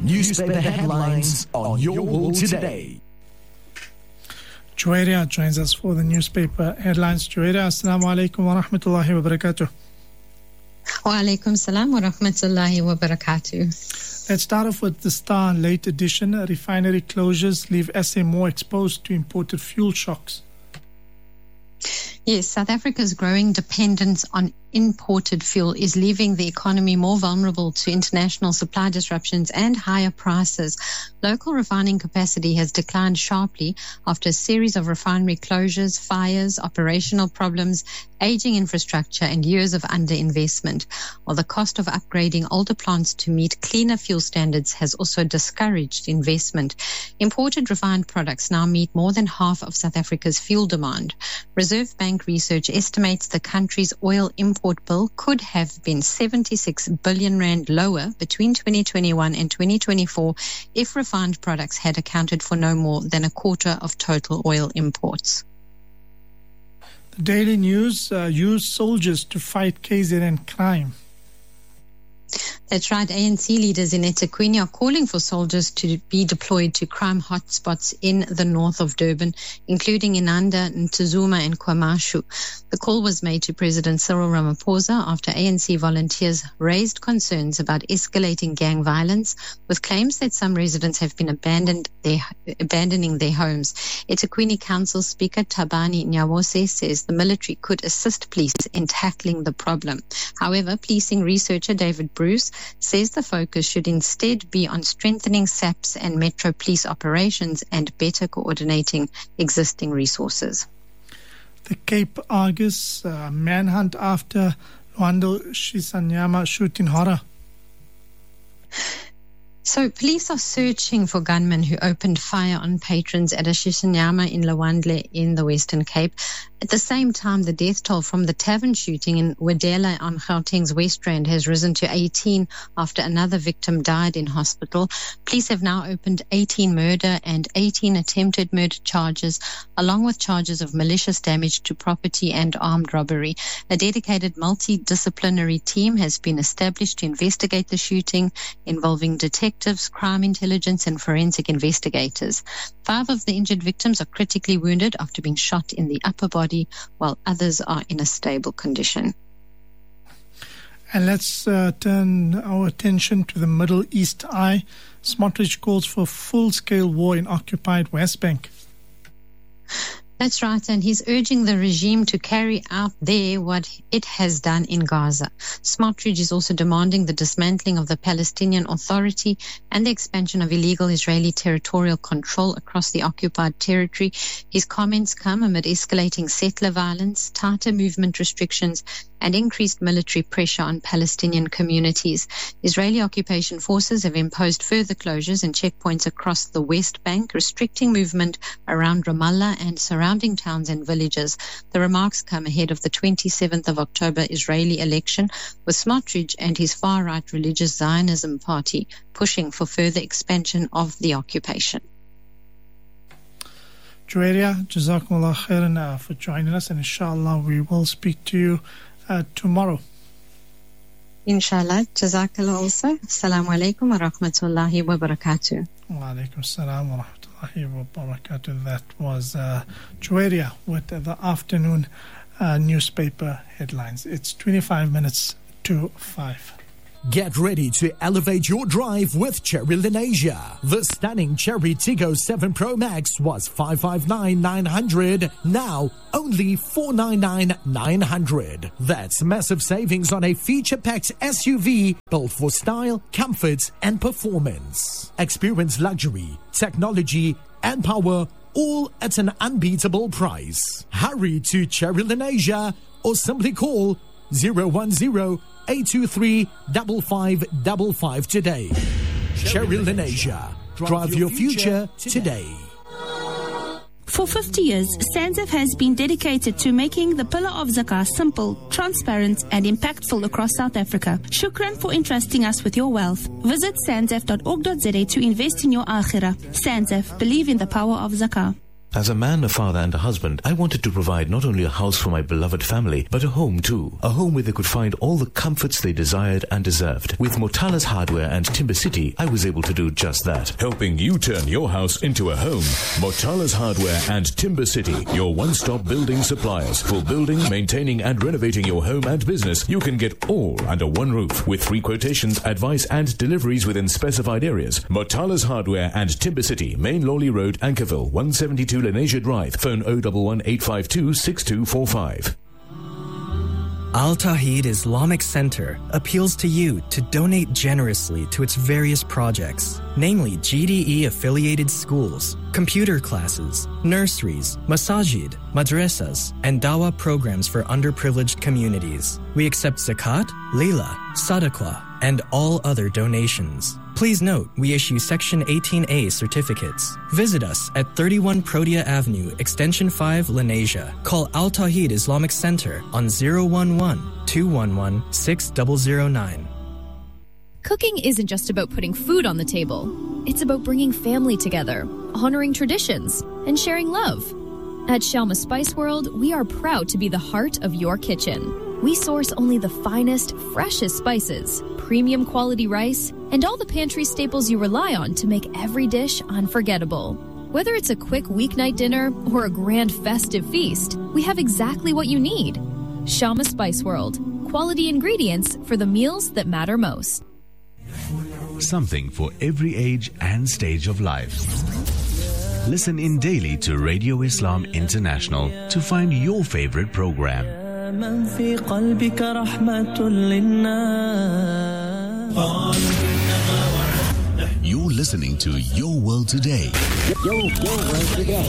Newspaper headlines on Your World Today. Juwairia joins us for the newspaper headlines. Juwairia, assalamu alaikum wa rahmatullahi wa barakatuh. Wa alaikum salam wa rahmatullahi wa barakatuh. Let's start off with the Star late edition. Refinery closures leave SA more exposed to imported fuel shocks. Yes, South Africa's growing dependence on imported fuel is leaving the economy more vulnerable to international supply disruptions and higher prices. Local refining capacity has declined sharply after a series of refinery closures, fires, operational problems, aging infrastructure, and years of underinvestment. While the cost of upgrading older plants to meet cleaner fuel standards has also discouraged investment. Imported refined products now meet more than half of South Africa's fuel demand. Reserve Bank research estimates the country's oil import bill could have been 76 billion rand lower between 2021 and 2024 if refined products had accounted for no more than a quarter of total oil imports. The Daily News used soldiers to fight KZN crime. That's right. ANC leaders in eThekwini are calling for soldiers to be deployed to crime hotspots in the north of Durban, including Inanda, Ntuzuma and KwaMashu. The call was made to President Cyril Ramaphosa after ANC volunteers raised concerns about escalating gang violence, with claims that some residents have been abandoning their homes. eThekwini Council Speaker Thabani Nyawose says the military could assist police in tackling the problem. However, policing researcher David Bruce says the focus should instead be on strengthening SAPS and Metro Police operations and better coordinating existing resources. The Cape Argus manhunt after Lwando Shisanyama shooting horror. So police are searching for gunmen who opened fire on patrons at a Shisanyama in Lwandle in the Western Cape. At the same time, the death toll from the tavern shooting in Wedela on Gauteng's West Rand has risen to 18 after another victim died in hospital. Police have now opened 18 murder and 18 attempted murder charges, along with charges of malicious damage to property and armed robbery. A dedicated multidisciplinary team has been established to investigate the shooting, involving detectives, crime intelligence and forensic investigators. 5 of the injured victims are critically wounded after being shot in the upper body, while others are in a stable condition. And let's turn our attention to the Middle East Eye. Smotrich calls for full-scale war in occupied West Bank. That's right, and he's urging the regime to carry out there what it has done in Gaza. Smotrich is also demanding the dismantling of the Palestinian Authority and the expansion of illegal Israeli territorial control across the occupied territory. His comments come amid escalating settler violence, tighter movement restrictions, and increased military pressure on Palestinian communities. Israeli occupation forces have imposed further closures and checkpoints across the West Bank, restricting movement around Ramallah and surrounding towns and villages. The remarks come ahead of the 27th of October Israeli election, with Smotrich and his far-right religious Zionism party pushing for further expansion of the occupation. Juwairia, Jazakumullah khairan for joining us, and inshallah we will speak to you tomorrow. Inshallah. Jazakallah also. Assalamu alaikum wa rahmatullahi wa barakatuh. Wa alaikum assalam wa rahmatullahi wa barakatuh. That was Juwairia with the afternoon newspaper headlines. It's 25 minutes to 5. Get ready to elevate your drive with Chery Lenasia. The stunning Chery Tiggo 7 Pro Max was 559,900, now only 499,900. That's massive savings on a feature-packed SUV built for style, comfort and performance. Experience luxury, technology and power, all at an unbeatable price. Hurry to Chery Lenasia or simply call 010-823-5555 today. Chery Lenasia. Drive your future today. For 50 years, SANZF has been dedicated to making the pillar of Zakah simple, transparent and impactful across South Africa. Shukran for entrusting us with your wealth. Visit sanzf.org.za to invest in your akhirah. SANZF, believe in the power of Zakah. As a man, a father and a husband, I wanted to provide not only a house for my beloved family, but a home too. A home where they could find all the comforts they desired and deserved. With Motala's Hardware and Timber City, I was able to do just that. Helping you turn your house into a home. Motala's Hardware and Timber City, your one-stop building suppliers. For building, maintaining and renovating your home and business, you can get all under one roof with free quotations, advice and deliveries within specified areas. Motala's Hardware and Timber City, Main Lawley Road, Ankerville, 172 Lenasia Drive. Phone 011 852 6245. Al Tawheed Islamic Center appeals to you to donate generously to its various projects, namely GDE-affiliated schools, computer classes, nurseries, masajid, madrasas, and dawah programs for underprivileged communities. We accept zakat, lila, sadaqah, and all other donations. Please note, we issue Section 18A certificates. Visit us at 31 Protea Avenue, Extension 5, Lenasia. Call Al Tawheed Islamic Center on 011-211-6009. Cooking isn't just about putting food on the table. It's about bringing family together, honoring traditions, and sharing love. At Shalma Spice World, we are proud to be the heart of your kitchen. We source only the finest, freshest spices, premium quality rice, and all the pantry staples you rely on to make every dish unforgettable. Whether it's a quick weeknight dinner or a grand festive feast, we have exactly what you need. Shalma Spice World. Quality ingredients for the meals that matter most. Something for every age and stage of life. Listen in daily to Radio Islam International to find your favorite program. You're listening to Your World Today. Your World Today.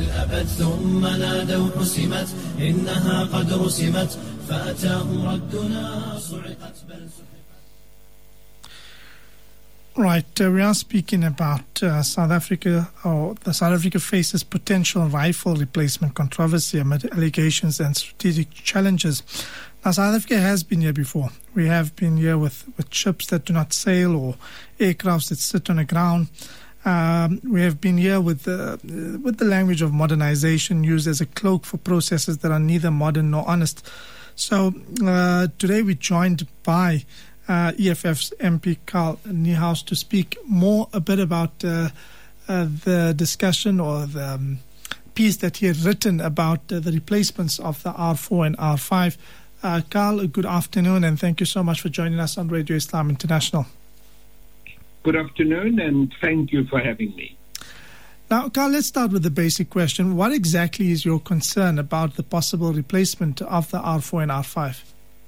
Right, we are speaking about South Africa, or the South Africa faces potential rifle replacement controversy amid allegations and strategic challenges. Now, South Africa has been here before. We have been here with ships that do not sail or aircrafts that sit on the ground. We have been here with the language of modernization used as a cloak for processes that are neither modern nor honest. So today we're joined by EFF's MP Carl Niehaus to speak more a bit about the discussion or the piece that he had written about the replacements of the R4 and R5. Carl, good afternoon, and thank you so much for joining us on Radio Islam International. Good afternoon, and thank you for having me. Now, Carl, let's start with the basic question. What exactly is your concern about the possible replacement of the R4 and R5?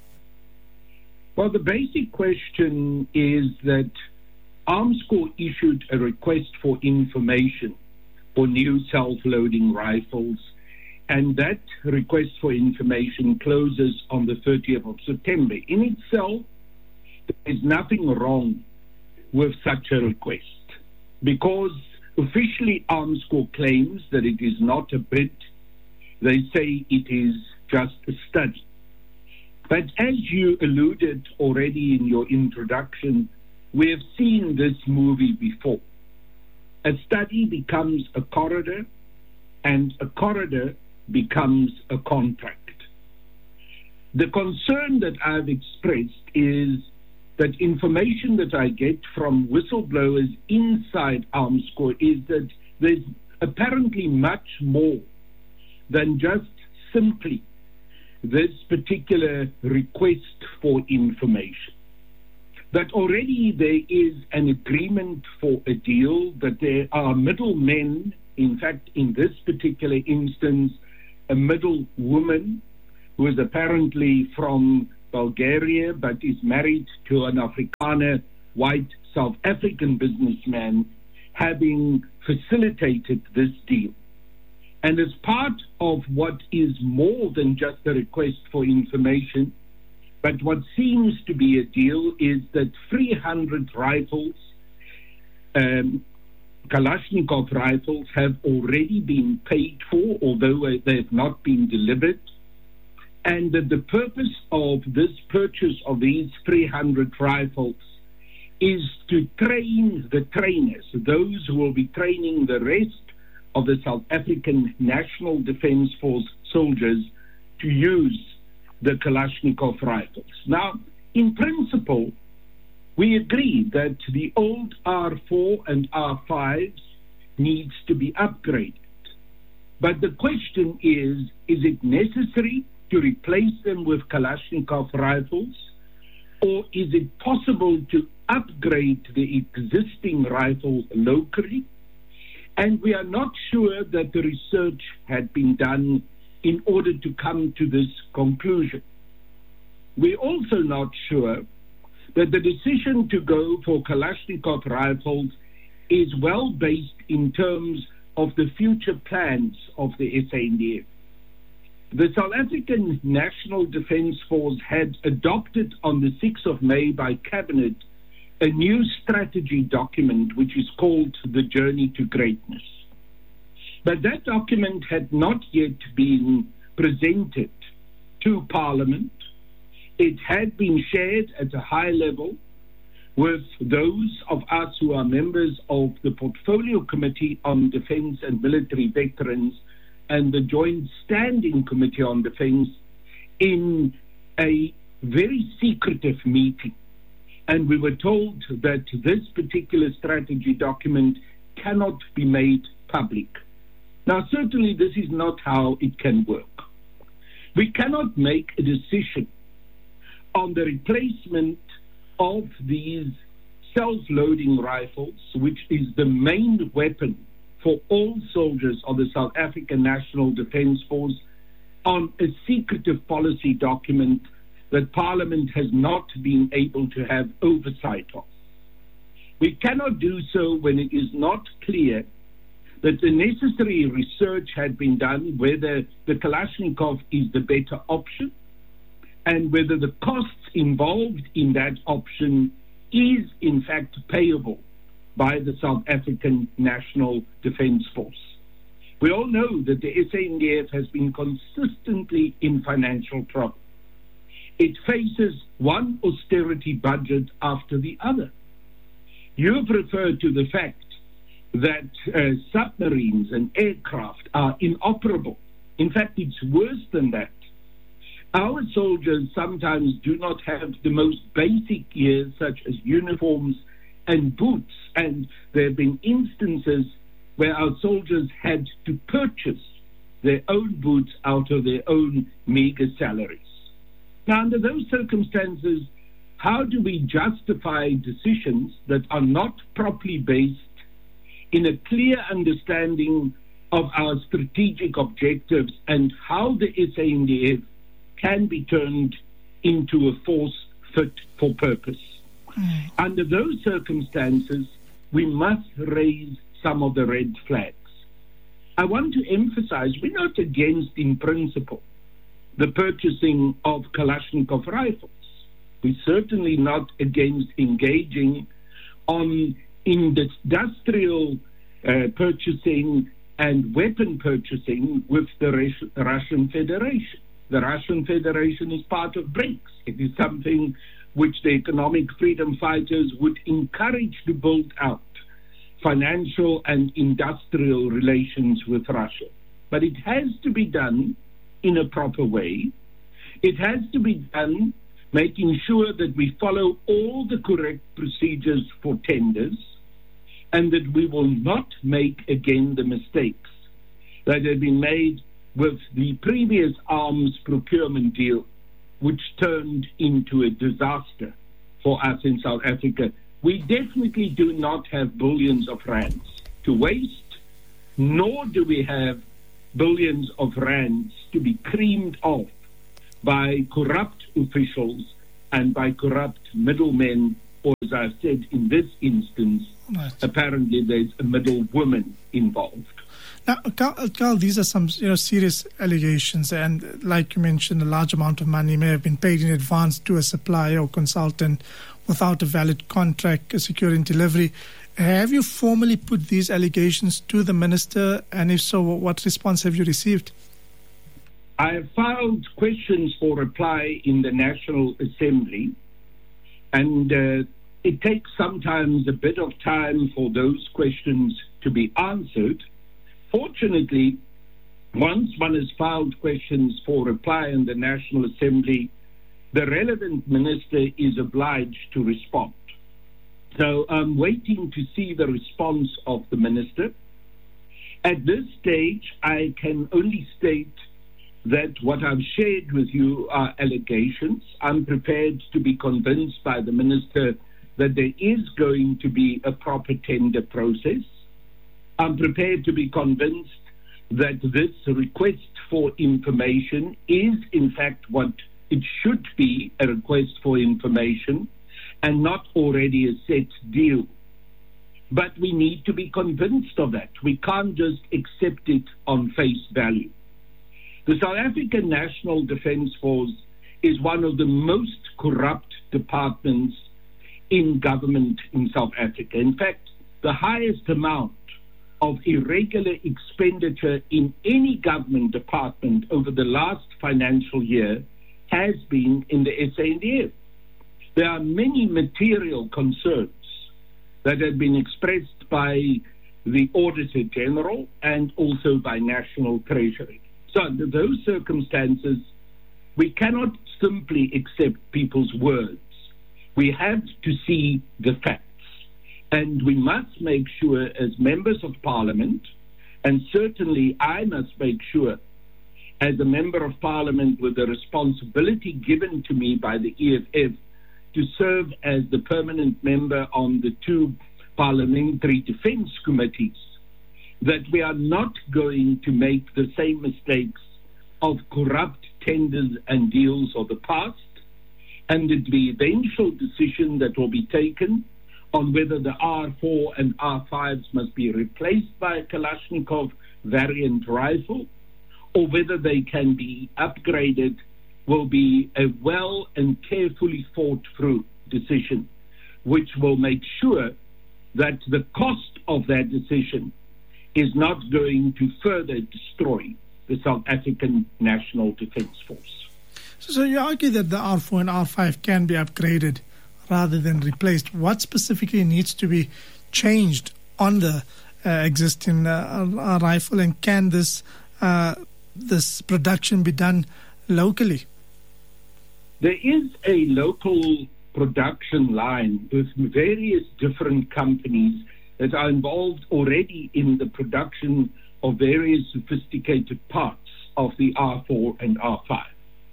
Well, the basic question is that Armscor issued a request for information for new self-loading rifles, and that request for information closes on the 30th of September. In itself, there is nothing wrong with such a request, because officially Armscor claims that it is not a bid. They say it is just a study. But as you alluded already in your introduction, we have seen this movie before. A study becomes a corridor, and a corridor becomes a contract. The concern that I've expressed is that information that I get from whistleblowers inside Armscor is that there's apparently much more than just simply this particular request for information. That already there is an agreement for a deal, that there are middlemen, in fact, in this particular instance, a middle woman who is apparently from Bulgaria but is married to an Afrikaner, white South African businessman, having facilitated this deal. And as part of what is more than just a request for information, but what seems to be a deal, is that 300 rifles, Kalashnikov rifles, have already been paid for, although they have not been delivered. And that the purpose of this purchase of these 300 rifles is to train the trainers, those who will be training the rest of the South African National Defence Force soldiers to use the Kalashnikov rifles. Now, in principle, we agree that the old R4 and R5s needs to be upgraded. But the question is it necessary to replace them with Kalashnikov rifles, or is it possible to upgrade the existing rifle locally? And we are not sure that the research had been done in order to come to this conclusion. We're also not sure that the decision to go for Kalashnikov rifles is well based in terms of the future plans of the SANDF. The South African National Defence Force had adopted on the 6th of May by Cabinet a new strategy document which is called the Journey to Greatness. But that document had not yet been presented to Parliament. It had been shared at a high level with those of us who are members of the Portfolio Committee on Defence and Military Veterans and the Joint Standing Committee on Defence in a very secretive meeting. And we were told that this particular strategy document cannot be made public. Now, certainly this is not how it can work. We cannot make a decision on the replacement of these self-loading rifles, which is the main weapon for all soldiers of the South African National Defence Force, on a secretive policy document that Parliament has not been able to have oversight of. We cannot do so when it is not clear that the necessary research had been done whether the Kalashnikov is the better option and whether the costs involved in that option is in fact payable by the South African National Defence Force. We all know that the SANDF has been consistently in financial trouble. It faces one austerity budget after the other. You've referred to the fact that submarines and aircraft are inoperable. In fact, it's worse than that. Our soldiers sometimes do not have the most basic gear, such as uniforms and boots, and there have been instances where our soldiers had to purchase their own boots out of their own meager salaries. Now, under those circumstances, how do we justify decisions that are not properly based in a clear understanding of our strategic objectives and how the SANDF can be turned into a force fit for purpose? Under those circumstances, we must raise some of the red flags. I want to emphasize we're not against, in principle, the purchasing of Kalashnikov rifles. We're certainly not against engaging on industrial purchasing and weapon purchasing with the Russian Federation. The Russian Federation is part of BRICS. It is something which the economic freedom fighters would encourage to build out financial and industrial relations with Russia. But it has to be done in a proper way. It has to be done making sure that we follow all the correct procedures for tenders and that we will not make again the mistakes that have been made with the previous arms procurement deal, which turned into a disaster for us in South Africa. We definitely do not have billions of rands to waste, nor do we have billions of rands to be creamed off by corrupt officials and by corrupt middlemen, or as I've said in this instance, apparently there's a middle woman involved. Now, Carl, these are some serious allegations, and like you mentioned, a large amount of money may have been paid in advance to a supplier or consultant without a valid contract securing delivery. Have you formally put these allegations to the minister, and if so, what response have you received? I have filed questions for reply in the National Assembly, and it takes sometimes a bit of time for those questions to be answered. Fortunately, once one has filed questions for reply in the National Assembly, the relevant minister is obliged to respond. So I'm waiting to see the response of the minister. At this stage, I can only state that what I've shared with you are allegations. I'm prepared to be convinced by the minister that there is going to be a proper tender process. I'm prepared to be convinced that this request for information is in fact what it should be, a request for information, and not already a set deal. But we need to be convinced of that. We can't just accept it on face value. The South African National Defence Force is one of the most corrupt departments in government in South Africa. In fact, the highest amount of irregular expenditure in any government department over the last financial year has been in the SANDF. There are many material concerns that have been expressed by the Auditor General and also by National Treasury. So under those circumstances, we cannot simply accept people's words. We have to see the facts. And we must make sure as members of Parliament, and certainly I must make sure as a member of Parliament with the responsibility given to me by the EFF to serve as the permanent member on the two parliamentary defence committees, that we are not going to make the same mistakes of corrupt tenders and deals of the past, and that the eventual decision that will be taken on whether the R4 and R5s must be replaced by a Kalashnikov variant rifle or whether they can be upgraded will be a well and carefully thought through decision, which will make sure that the cost of that decision is not going to further destroy the South African National Defence Force. So you argue that the R4 and R5 can be upgraded rather than replaced. What specifically needs to be changed on the existing rifle, and can this production be done locally? There is a local production line with various different companies that are involved already in the production of various sophisticated parts of the R4 and R5.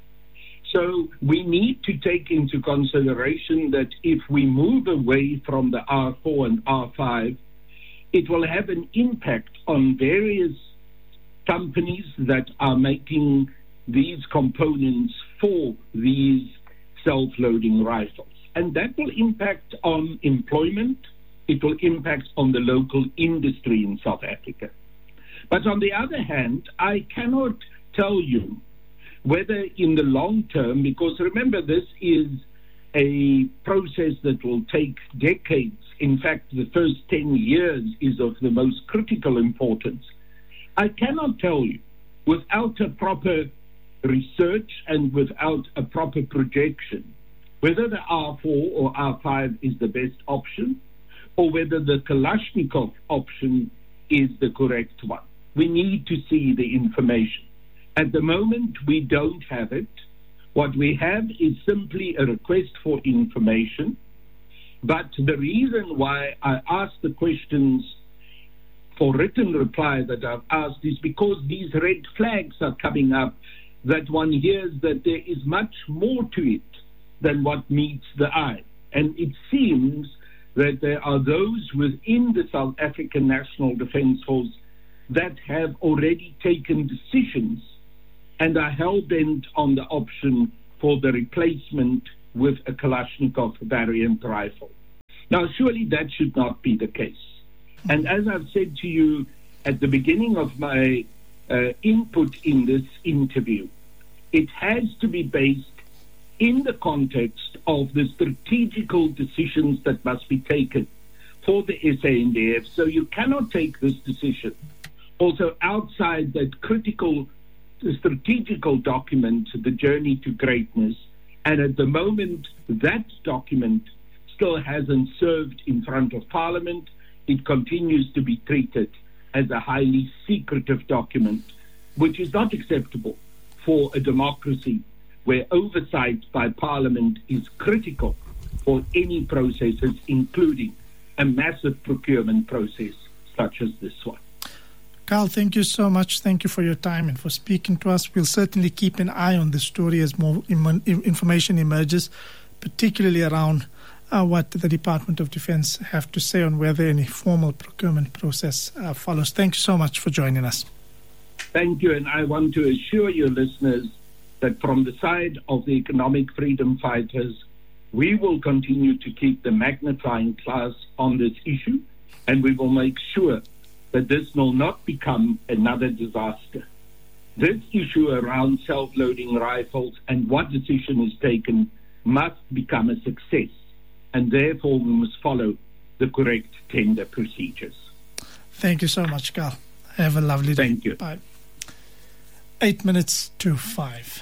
So we need to take into consideration that if we move away from the R4 and R5, it will have an impact on various companies that are making these components for these self-loading rifles. And that will impact on employment. It will impact on the local industry in South Africa. But on the other hand, I cannot tell you whether in the long term, because remember, this is a process that will take decades. In fact, the first 10 years is of the most critical importance. I cannot tell you, without a proper research and without a proper projection, whether the R4 or R5 is the best option or whether the Kalashnikov option is the correct one. We need to see the information. At the moment, we don't have it. What we have is simply a request for information. But the reason why I asked the questions for written reply that I've asked is because these red flags are coming up, that one hears that there is much more to it than what meets the eye. And it seems that there are those within the South African National Defence Force that have already taken decisions and are hell-bent on the option for the replacement with a Kalashnikov variant rifle. Now, surely that should not be the case. And as I've said to you at the beginning of my input in this interview, it has to be based in the context of the strategical decisions that must be taken for the SANDF. So you cannot take this decision also outside that critical strategical document, the Journey to Greatness, and at the moment that document still hasn't served in front of Parliament. It continues to be treated as a highly secretive document, which is not acceptable for a democracy where oversight by Parliament is critical for any processes, including a massive procurement process such as this one. Carl, thank you so much. Thank you for your time and for speaking to us. We'll certainly keep an eye on this story as more information emerges, particularly around what the Department of Defense have to say on whether any formal procurement process follows. Thank you so much for joining us. Thank you, and I want to assure your listeners that from the side of the economic freedom fighters, we will continue to keep the magnifying glass on this issue, and we will make sure that this will not become another disaster. This issue around self-loading rifles and what decision is taken must become a success, and therefore we must follow the correct tender procedures. Thank you so much, Carl. Have a lovely day. Thank you. Bye. 8 minutes to 5.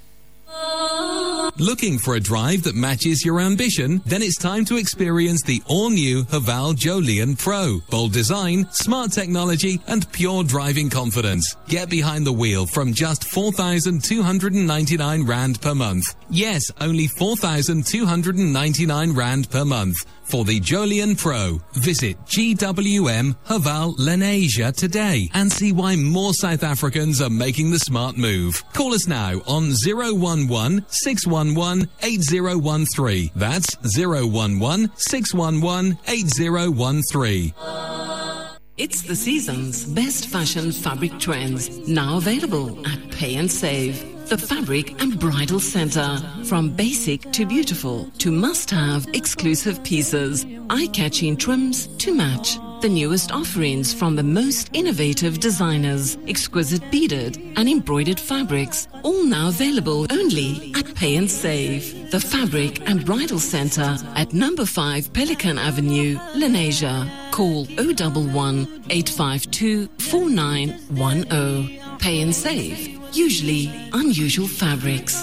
Looking for a drive that matches your ambition? Then it's time to experience the all-new Haval Jolion Pro. Bold design, smart technology, and pure driving confidence. Get behind the wheel from just 4,299 Rand per month. Yes, only 4,299 Rand per month. For the Jolion Pro, visit GWM Haval Lenasia today and see why more South Africans are making the smart move. Call us now on 011-611-8013. That's 011-611-8013. It's the season's best fashion fabric trends, now available at Pay and Save. The Fabric and Bridal Center. From basic to beautiful to must-have exclusive pieces, eye-catching trims to match. The newest offerings from the most innovative designers, exquisite beaded and embroidered fabrics, all now available only at Pay and Save. The Fabric and Bridal Center at number 5 Pelican Avenue, Lenasia. Call 011-852-4910. Pay and Save. Usually unusual fabrics.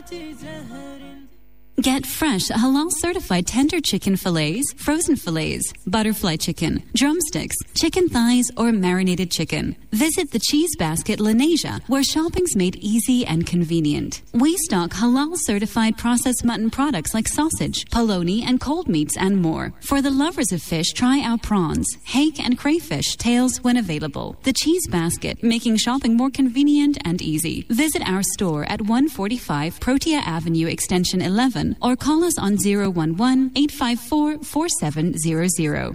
Get fresh, halal-certified tender chicken fillets, frozen fillets, butterfly chicken, drumsticks, chicken thighs, or marinated chicken. Visit the Cheese Basket Lenasia, where shopping's made easy and convenient. We stock halal-certified processed mutton products like sausage, polony, and cold meats, and more. For the lovers of fish, try our prawns, hake, and crayfish tails when available. The Cheese Basket, making shopping more convenient and easy. Visit our store at 145 Protea Avenue, Extension 11, or call us on 011-854-4700.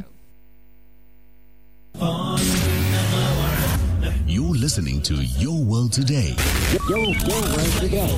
You're listening to Your World Today. Your World Today.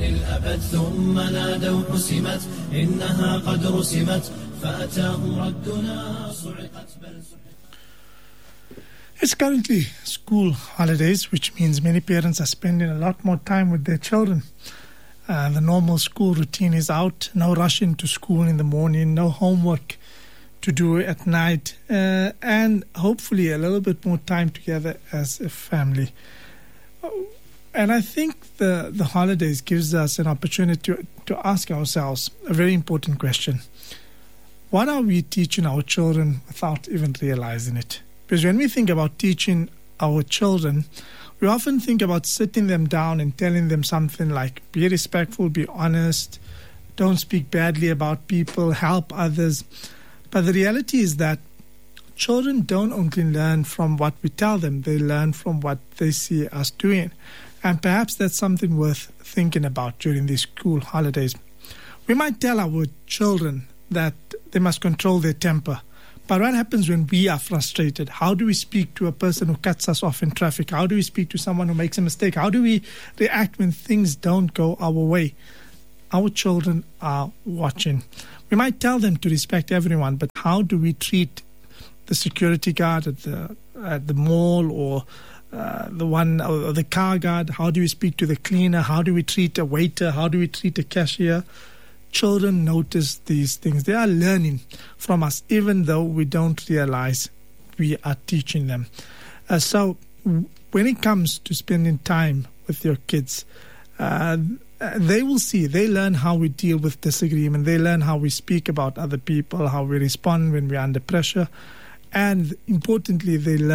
It's currently school holidays, which means many parents are spending a lot more time with their children. The normal school routine is out. No rush into school in the morning, no homework to do at night, and hopefully a little bit more time together as a family. And I think the holidays gives us an opportunity to ask ourselves a very important question. What are we teaching our children without even realizing it? Because when we think about teaching our children, we often think about sitting them down and telling them something like, be respectful, be honest, don't speak badly about people, help others. But the reality is that children don't only learn from what we tell them, they learn from what they see us doing. And perhaps that's something worth thinking about during these school holidays. We might tell our children that they must control their temper. But what happens when we are frustrated? How do we speak to a person who cuts us off in traffic? How do we speak to someone who makes a mistake? How do we react when things don't go our way? Our children are watching. We might tell them to respect everyone, but how do we treat the security guard at the mall or the car guard? How do we speak to the cleaner? How do we treat a waiter? How do we treat a cashier? Children notice these things. They are learning from us, even though we don't realize we are teaching them. So when it comes to spending time with your kids, they will see, they learn how we deal with disagreement. They learn how we speak about other people, how we respond when we're under pressure. And importantly, they learn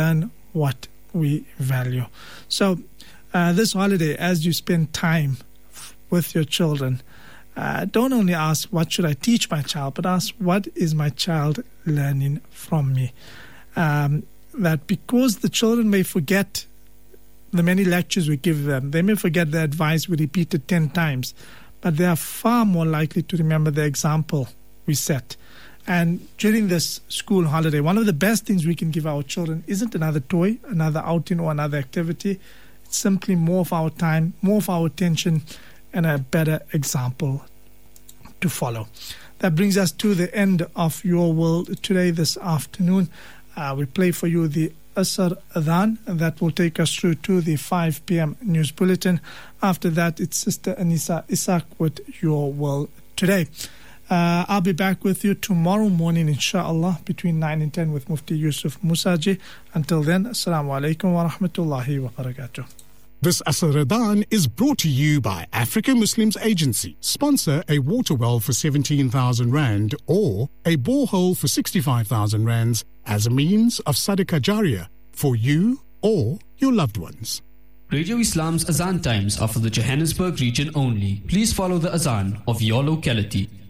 what we value. So this holiday, as you spend time with your children, don't only ask, what should I teach my child, but ask, what is my child learning from me? That because the children may forget the many lectures we give them, they may forget the advice we repeated 10 times, but they are far more likely to remember the example we set. And during this school holiday, one of the best things we can give our children isn't another toy, another outing, or another activity. It's simply more of our time, more of our attention, and a better example to follow. That brings us to the end of Your World Today this afternoon. We play for you the Asr Adhan, and that will take us through to the 5 p.m. news bulletin. After that, it's Sister Anisa Isaac with Your World Today. I'll be back with you tomorrow morning, inshallah, between 9 and 10 with Mufti Yusuf Musaji. Until then, Assalamu alaikum wa rahmatullahi wa barakatuh. This Asr Adhan is brought to you by Africa Muslims Agency. Sponsor a water well for 17,000 Rand or a borehole for 65,000 Rands as a means of Sadaqah Jariyah for you or your loved ones. Radio Islam's Azan times are for the Johannesburg region only. Please follow the Azan of your locality.